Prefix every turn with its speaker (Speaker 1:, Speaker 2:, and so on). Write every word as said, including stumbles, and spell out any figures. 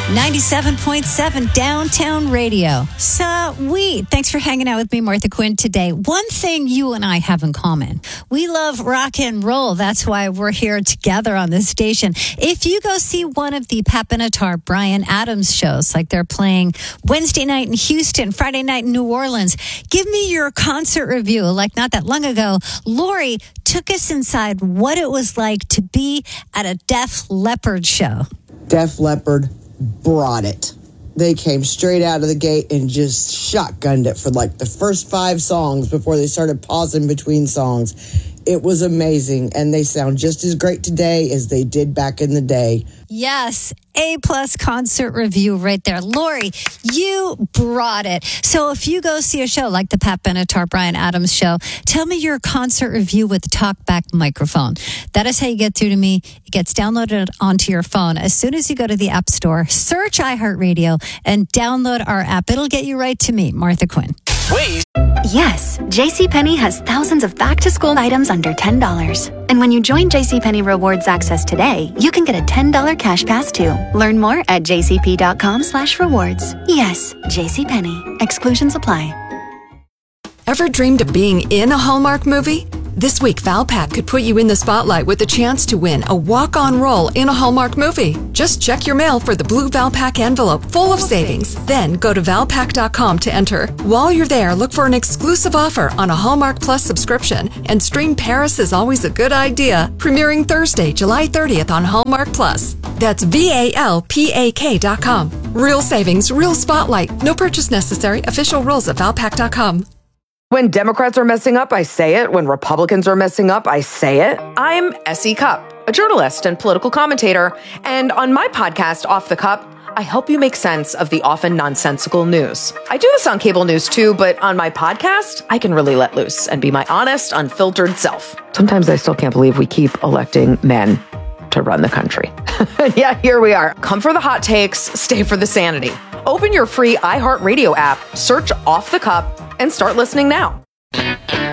Speaker 1: ninety-seven point seven Downtown Radio. Sweet. Thanks for hanging out with me, Martha Quinn, today. One thing you and I have in common. We love rock and roll. That's why we're here together on this station. If you go see one of the Pat Benatar, Bryan Adams shows, like they're playing Wednesday night in Houston, Friday night in New Orleans, give me your concert review. Like not that long ago, Lori took us inside what it was like to be at a Def Leppard show.
Speaker 2: Def Leppard brought it. They came straight out of the gate and just shotgunned it for like the first five songs before they started pausing between songs. It was amazing, and they sound just as great today as they did back in the day.
Speaker 1: Yes, A-plus concert review right there. Lori, you brought it. So if you go see a show like the Pat Benatar, Bryan Adams show, tell me your concert review with the talkback microphone. That is how you get through to me. It gets downloaded onto your phone. As soon as you go to the App Store, search iHeartRadio and download our app. It'll get you right to me, Martha Quinn.
Speaker 3: Wait.
Speaker 4: Yes, JCPenney has thousands of back-to-school items under ten dollars. And when you join JCPenney Rewards Access today, you can get a ten dollars cash pass too. Learn more at jcp.com slash rewards. Yes, JCPenney. Exclusions apply.
Speaker 5: Ever dreamed of being in a Hallmark movie? This week, Valpak could put you in the spotlight with a chance to win a walk-on role in a Hallmark movie. Just check your mail for the blue Valpak envelope full of savings. Then go to valpak dot com to enter. While you're there, look for an exclusive offer on a Hallmark Plus subscription and stream Paris is Always a Good Idea, premiering Thursday, July thirtieth on Hallmark Plus. That's V A L P A K dot com. Real savings, real spotlight. No purchase necessary. Official rules at valpak dot com.
Speaker 6: When Democrats are messing up, I say it. When Republicans are messing up, I say it. I'm Essie Cupp, a journalist and political commentator. And on my podcast, Off the Cup, I help you make sense of the often nonsensical news. I do this on cable news too, but on my podcast, I can really let loose and be my honest, unfiltered self. Sometimes I still can't believe we keep electing men to run the country. Yeah, here we are. Come for the hot takes, stay for the sanity. Open your free iHeartRadio app, search Off the Cup, and start listening now.